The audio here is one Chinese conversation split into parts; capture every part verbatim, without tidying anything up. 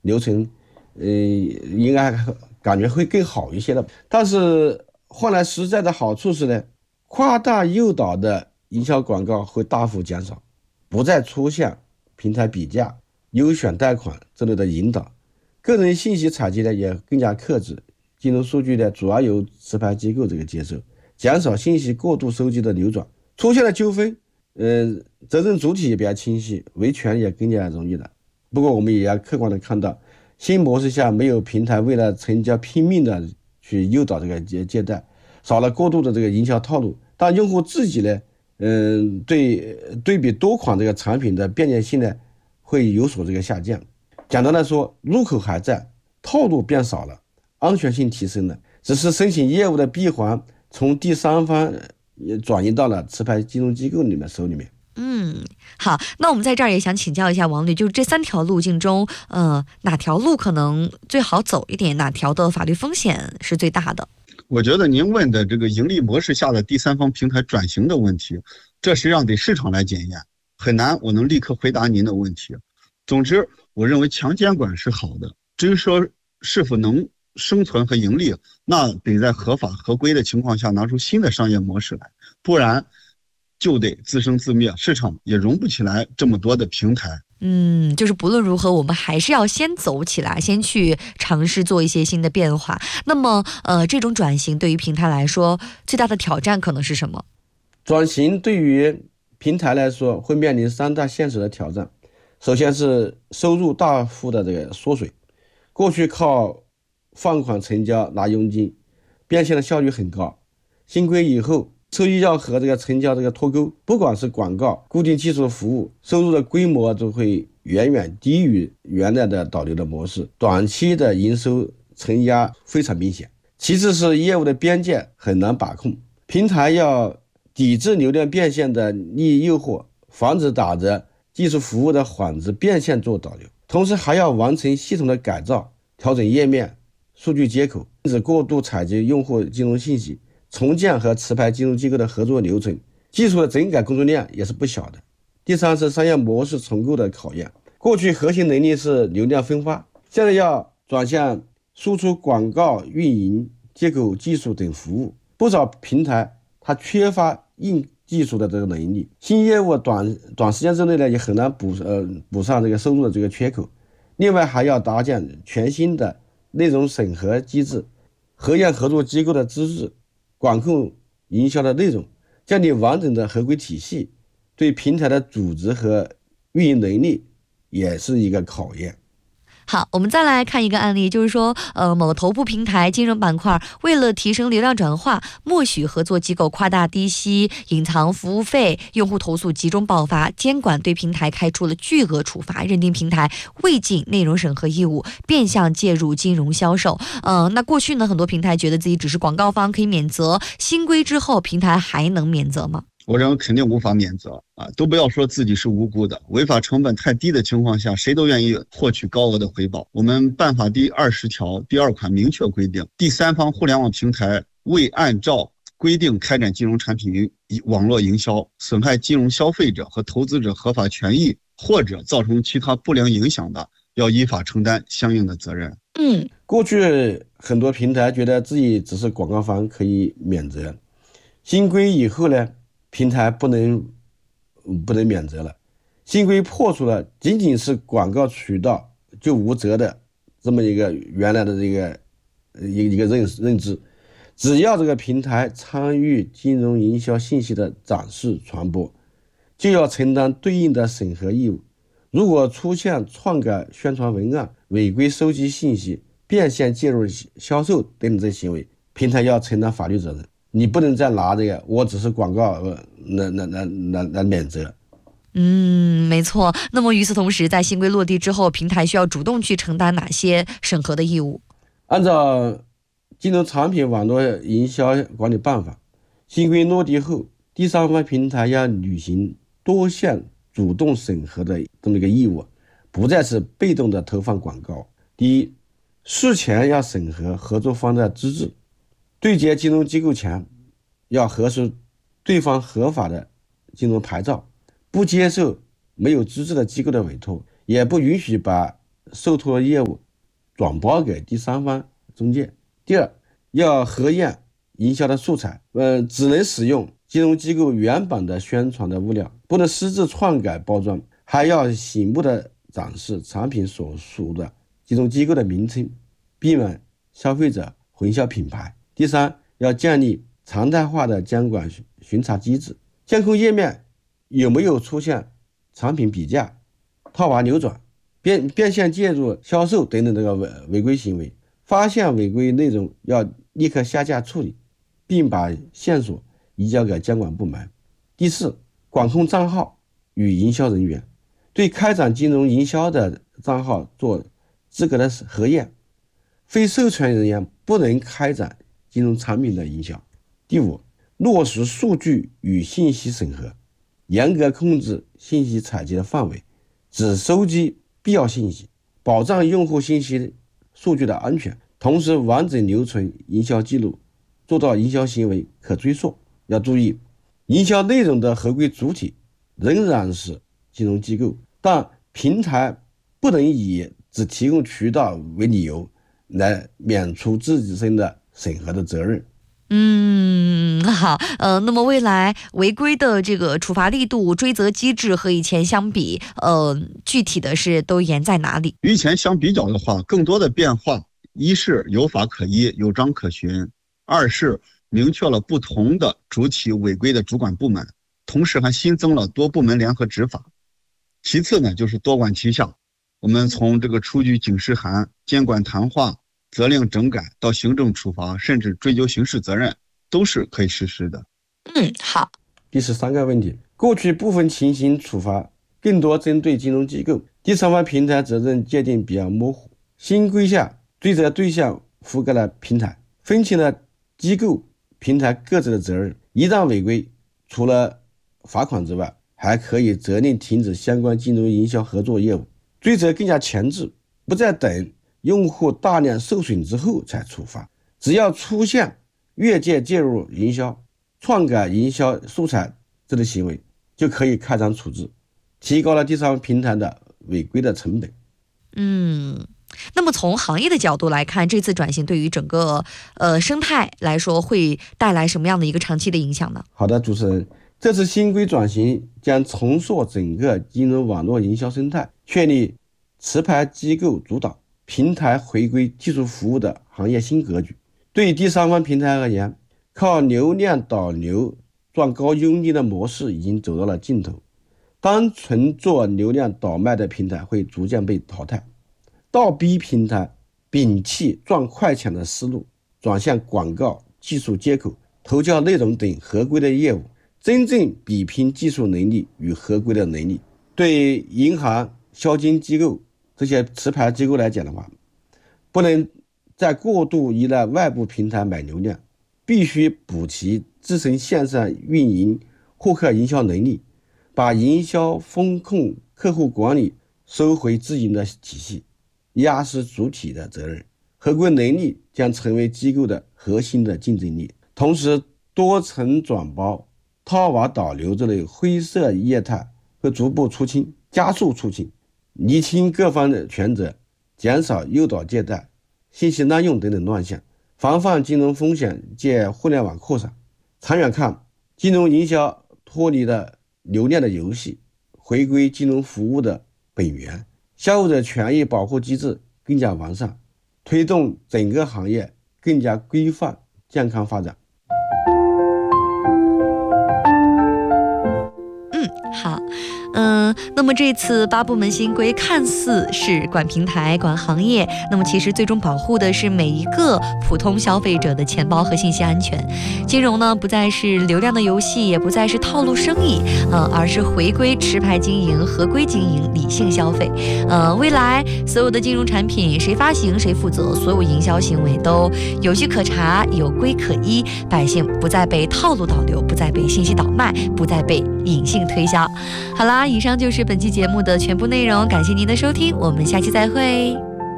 流程，呃，应该感觉会更好一些的。但是换来实在的好处是呢，夸大诱导的营销广告会大幅减少，不再出现平台比价、优选贷款之类的引导，个人信息采集呢也更加克制，金融数据呢主要由持牌机构这个接收，减少信息过度收集的流转。出现了纠纷，呃，责任主体也比较清晰，维权也更加容易了。不过我们也要客观的看到，新模式下没有平台为了成交拼命的去诱导这个借借贷，少了过度的这个营销套路，但用户自己呢，嗯、呃，对对比多款这个产品的便捷性呢，会有所这个下降。简单的说，入口还在，套路变少了，安全性提升了，只是申请业务的闭环从第三方也转移到了持牌金融机构里面手里面。 嗯，好，那我们在这儿也想请教一下王律，就是这三条路径中，呃，哪条路可能最好走一点？哪条的法律风险是最大的？ 我觉得您问的这个盈利模式下的第三方平台转型的问题，这实际上得市场来检验，很难我能立刻回答您的问题。总之，我认为强监管是好的，至于说是否能生存和盈利，那得在合法合规的情况下拿出新的商业模式来，不然就得自生自灭，市场也容不起来这么多的平台。 嗯，就是不论如何，我们还是要先走起来，先去尝试做一些新的变化。那么，呃，这种转型对于平台来说，最大的挑战可能是什么？ 转型对于平台来说，会面临三大现实的挑战。首先是收入大幅的这个缩水，过去靠放款成交拿佣金，变现的效率很高。新规以后，收益要和这个成交这个脱钩，不管是广告、固定技术的服务，收入的规模都会远远低于原来的导流的模式，短期的营收承压非常明显。其次是业务的边界很难把控，平台要抵制流量变现的利益诱惑，防止打着技术服务的幌子变现做导流，同时还要完成系统的改造，调整页面、数据接口，禁止过度采集用户金融信息，重建和持牌金融机构的合作流程，技术的整改工作量也是不小的。第三是商业模式重构的考验，过去核心能力是流量分发，现在要转向输出广告运营、接口技术等服务，不少平台它缺乏硬技术的这个能力，新业务短短时间之内呢也很难补呃补上这个收入的这个缺口。另外还要搭建全新的内容审核机制，核验合作机构的资质，管控营销的内容，建立完整的合规体系，对平台的组织和运营能力也是一个考验。 好，我们再来看一个案例，就是说，呃，某个头部平台金融板块为了提升流量转化，默许合作机构夸大低息、隐藏服务费，用户投诉集中爆发，监管对平台开出了巨额处罚，认定平台未尽内容审核义务，变相介入金融销售。呃，那过去呢，很多平台觉得自己只是广告方，可以免责。新规之后，平台还能免责吗？ 我认为肯定无法免责啊！都不要说自己是无辜的，违法成本太低的情况下，谁都愿意获取高额的回报。我们办法第二十条第二款明确规定，第三方互联网平台未按照规定开展金融产品网络营销，损害金融消费者和投资者合法权益，或者造成其他不良影响的，要依法承担相应的责任。 嗯， 过去很多平台觉得自己只是广告方，可以免责。新规以后呢，平台不能不能免责了。新规破除了仅仅是广告渠道就无责的这么一个原来的这个一个认认知，只要这个平台参与金融营销信息的展示传播，就要承担对应的审核义务。如果出现篡改宣传文案、违规收集信息、变相介入销售等等这些行为，平台要承担法律责任。你不能再拿这个我只是广告来来来来来免责。 嗯，没错。那么与此同时，在新规落地之后，平台需要主动去承担哪些审核的义务？ 按照金融产品网络营销管理办法，新规落地后，第三方平台要履行多项主动审核的这么一个义务，不再是被动的投放广告。第一，事前要审核合作方的资质，对接金融机构前要核实对方合法的金融牌照，不接受没有资质的机构的委托，也不允许把受托业务转包给第三方中介。第二，要核验营销的素材，呃，只能使用金融机构原版的宣传的物料，不能私自篡改包装，还要醒目的展示产品所属的金融机构的名称，避免消费者混淆品牌。第三，要建立常态化的监管巡查机制，监控页面有没有出现产品比价、套娃流转、变变相介入销售等等这个违违规行为，发现违规内容要立刻下架处理，并把线索移交给监管部门。第四，管控账号与营销人员，对开展金融营销的账号做资格的核验，非授权人员不能开展金融产品的营销。第五，落实数据与信息审核，严格控制信息采集的范围，只收集必要信息，保障用户信息数据的安全，同时完整留存营销记录，做到营销行为可追溯。要注意，营销内容的合规主体仍然是金融机构，但平台不能以只提供渠道为理由来免除自身的审核的责任。 嗯，好，呃，那么未来违规的这个处罚力度、追责机制和以前相比，呃，具体的是都严在哪里？ 与以前相比较的话，更多的变化，一是有法可依、有章可循；二是明确了不同的主体违规的主管部门，同时还新增了多部门联合执法。其次呢，就是多管齐下，我们从这个出具警示函、监管谈话、责令整改到行政处罚，甚至追究刑事责任，都是可以实施的。 嗯，好。 第十三个问题，过去部分情形处罚更多针对金融机构，第三方平台责任界定比较模糊。新规下追责对象覆盖了平台，分清了机构、平台各自的责任。一旦违规，除了罚款之外，还可以责令停止相关金融营销合作业务。追责更加前置，不再等用户大量受损之后才处罚，只要出现越界介入营销、篡改营销素材这类行为，就可以开展处置，提高了第三方平台的违规的成本。 嗯，那么从行业的角度来看，这次转型对于整个呃生态来说会带来什么样的一个长期的影响呢？ 好的，主持人，这次新规转型将重塑整个金融网络营销生态，确立持牌机构主导、平台回归技术服务的行业新格局。对第三方平台而言，靠流量导流赚高佣金的模式已经走到了尽头，单纯做流量倒卖的平台会逐渐被淘汰，倒逼平台摒弃赚快钱的思路，转向广告、技术接口、投教内容等合规的业务，真正比拼技术能力与合规的能力。对银行、销金机构这些持牌机构来讲的话，不能再过度依赖外部平台买流量，必须补齐自身线上运营获客营销能力，把营销风控、客户管理收回自营的体系，压实主体的责任。合规能力将成为机构的核心的竞争力。同时，多层转包、套娃导流这类灰色业态会逐步出清，加速出清，厘清各方的权责，减少诱导借贷、信息滥用等等乱象，防范金融风险借互联网扩散。长远看，金融营销脱离了流量的游戏，回归金融服务的本源，消费者权益保护机制更加完善，推动整个行业更加规范、健康发展。 嗯，好。嗯，那么这次八部门新规看似是管平台、管行业，那么其实最终保护的是每一个普通消费者的钱包和信息安全。金融呢，不再是流量的游戏，也不再是套路生意，呃，而是回归持牌经营、合规经营、理性消费。呃，未来所有的金融产品谁发行谁负责，所有营销行为都有据可查、有规可依，百姓不再被套路导流，不再被信息倒卖，不再被隐性推销。好啦，以上就是本期节目的全部内容，感谢您的收听，我们下期再会。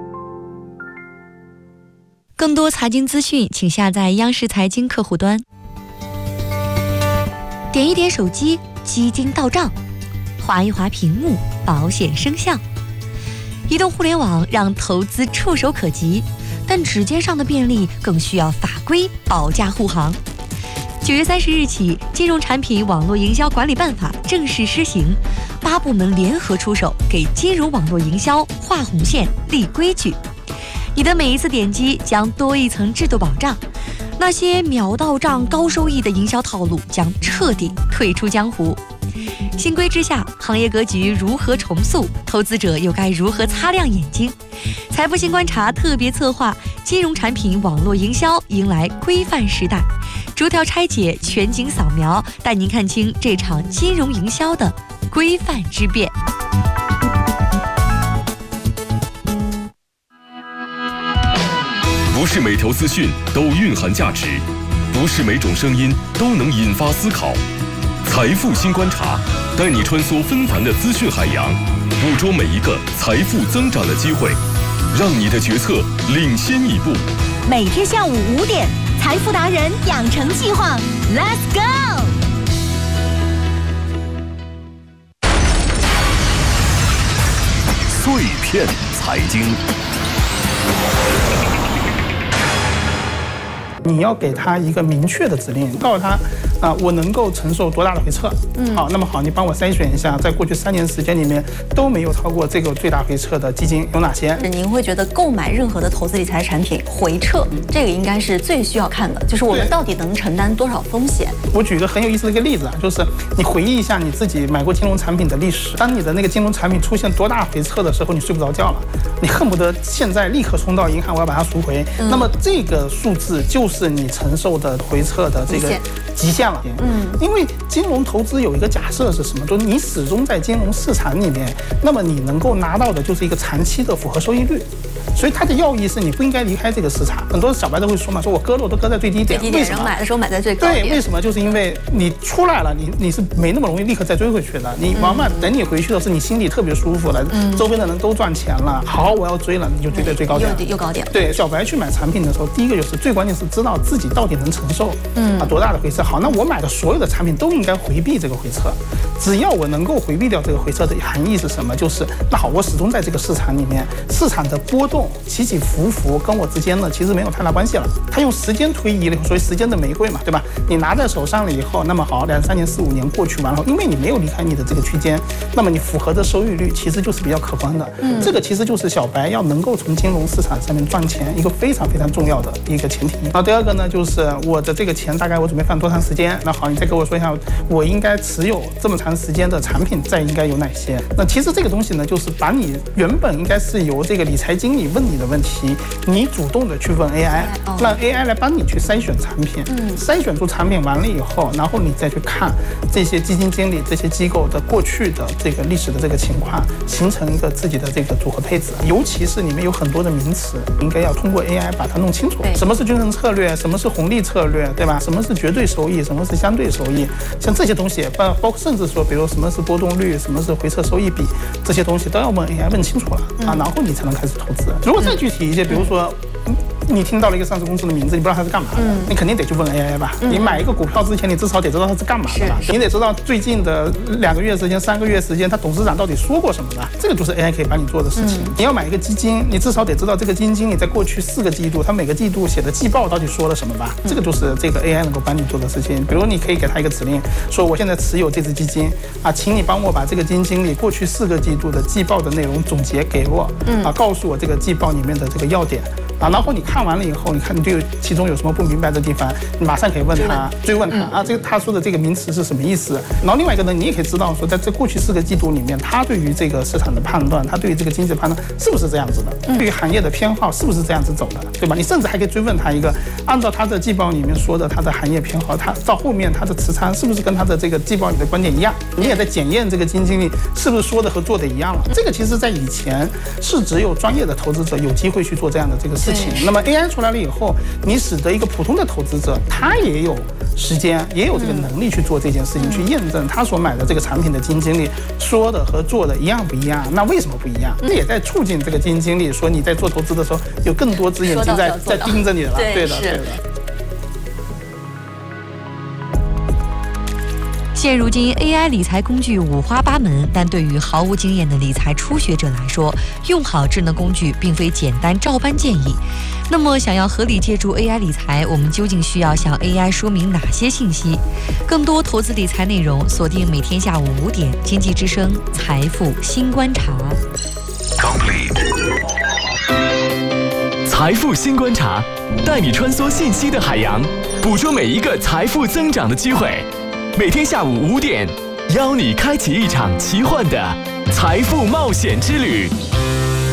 更多财经资讯，请下载央视财经客户端，点一点手机，基金到账，划一划屏幕，保险生效。 移动互联网让投资触手可及，但指尖上的便利更需要法规保驾护航。九月三十日起，《金融产品网络营销管理办法》正式施行，八部门联合出手，给金融网络营销画红线、立规矩。你的每一次点击将多一层制度保障，那些秒到账、高收益的营销套路将彻底退出江湖。新规之下，行业格局如何重塑？投资者又该如何擦亮眼睛？财富新观察特别策划：金融产品网络营销迎来规范时代，逐条拆解，全景扫描，带您看清这场金融营销的规范之变。 不是每条资讯都蕴含价值，不是每种声音都能引发思考。财富新观察，带你穿梭纷繁的资讯海洋，捕捉每一个财富增长的机会，让你的决策领先一步。 每天下午五点，财富达人养成计划 ，Let's go！ 碎片财经。 你要给他一个明确的指令，告诉他，啊、呃，我能够承受多大的回撤。嗯，好，那么好，你帮我筛选一下，在过去三年时间里面都没有超过这个最大回撤的基金有哪些？ 您会觉得购买任何的投资理财产品回撤，这个应该是最需要看的，就是我们到底能承担多少风险。 我举一个很有意思的一个例子啊，就是你回忆一下你自己买过金融产品的历史，当你的那个金融产品出现多大回撤的时候，你睡不着觉了，你恨不得现在立刻冲到银行，我要把它赎回。嗯、那么这个数字就是你承受的回撤的这个极限了。嗯，因为金融投资有一个假设是什么？就是你始终在金融市场里面，那么你能够拿到的就是一个长期的复合收益率。所以它的要义是你不应该离开这个市场。很多小白都会说嘛，说我割肉都割在最低点， 最低点，然后买的时候买在最高点。 对，为什么？就是因为你出来了，你你是没那么容易立刻再追回去的。你往往等你回去的是你心里特别舒服了，嗯、周边的人都赚钱了，好，我要追了，你就追在最高点， 又又高点。 对，小白去买产品的时候，第一个就是最关键是知道自己到底能承受，嗯啊多大的回撤。好，那我买的所有的产品都应该回避这个回撤，只要我能够回避掉这个回撤的含义是什么？就是那好，我始终在这个市场里面，市场的波动起起伏伏跟我之间呢其实没有太大关系了。它用时间推移了，所以时间的玫瑰嘛，对吧？你拿在手上了以后，那么好，两三年、四五年过去完了，因为你没有离开你的这个区间，那么你符合的收益率其实就是比较可观的。嗯，这个其实就是小白要能够从金融市场上面赚钱一个非常非常重要的一个前提。然后第二个呢，就是我的这个钱大概我准备放多长时间？那好，你再给我说一下，我应该持有这么长时间的产品再应该有哪些？那其实这个东西呢，就是把你原本应该是由这个理财经理问你的问题，你主动的去问 A I， 让 A I 来帮你去筛选产品。嗯，筛选出产品完了以后，然后你再去看这些基金经理、这些机构的过去的这个历史的这个情况，形成一个自己的这个组合配置。尤其是里面有很多的名词，应该要通过 A I 把它弄清楚。什么是均衡策略？什么是红利策略？对吧？什么是绝对收益？什么是相对收益？像这些东西，包包括甚至说，比如什么是波动率，什么是回撤收益比，这些东西都要问 A I 问清楚了啊，然后你才能开始投资。如果再具体一些，比如说。你听到了一个上市公司的名字，你不知道它是干嘛的，嗯、你肯定得去问 A I 吧。嗯、你买一个股票之前，你至少得知道它是干嘛的吧？你得知道最近的两个月时间、三个月时间，它董事长到底说过什么吧？这个就是 A I 可以帮你做的事情。嗯、你要买一个基金，你至少得知道这个基金经理在过去四个季度，他每个季度写的季报到底说了什么吧？嗯、这个就是这个 A I 能够帮你做的事情。比如你可以给他一个指令，说我现在持有这只基金啊，请你帮我把这个基金经理过去四个季度的季报的内容总结给我，嗯、啊，告诉我这个季报里面的这个要点。啊，然后你看完了以后，你看你对其中有什么不明白的地方，你马上可以问他，追问他、嗯、啊，这个他说的这个名词是什么意思？然后另外一个呢，你也可以知道说，在这过去四个季度里面，他对于这个市场的判断，他对于这个经济的判断是不是这样子的？嗯、对于行业的偏好是不是这样子走的？对吧？你甚至还可以追问他一个，按照他的季报里面说的他的行业偏好，他到后面他的持仓是不是跟他的这个季报里的观点一样？你也在检验这个基金经理是不是说的和做的一样了？这个其实在以前是只有专业的投资者有机会去做这样的这个事情。那么 A I 出来了以后，你使得一个普通的投资者，他也有时间，也有这个能力去做这件事情，嗯、去验证他所买的这个产品的基金经理说的和做的一样不一样？那为什么不一样？这、嗯、也在促进这个基金经理说你在做投资的时候，有更多只眼睛在在盯着你了。对的，对的。 现如今 A I 理财工具五花八门，但对于毫无经验的理财初学者来说，用好智能工具并非简单照搬建议。那么想要合理借助 A I 理财，我们究竟需要向 A I 说明哪些信息？更多投资理财内容，锁定每天下午五点，经济之声财富新观察。 财富新观察，带你穿梭信息的海洋，捕捉每一个财富增长的机会。每天下午五点，邀你开启一场奇幻的财富冒险之旅。